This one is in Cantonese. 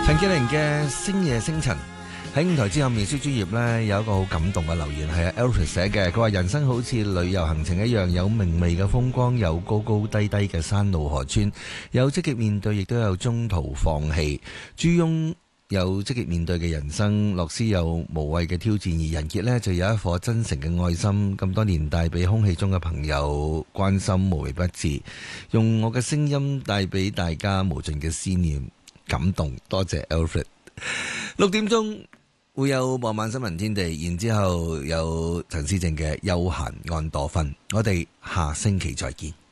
陳潔靈嘅星夜星塵喺舞台之後面書專頁呢，有一個好感動嘅留言係 Alfred 寫嘅，佢話人生好似旅遊行程一樣，有明媚嘅風光，有高高低低嘅山路河川，有積極面對，亦都有中途放棄。朱庸有積極面對嘅人生，樂師有無謂嘅挑戰，而人傑呢就有一顆真誠嘅愛心，咁多年帶俾空氣中嘅朋友關心無微不至，用我嘅聲音帶俾大家無盡嘅思念感動，多謝 Alfred。 6點鐘會有傍晚新聞天地，然之後有陳思正嘅休閒安多芬，我哋下星期再見。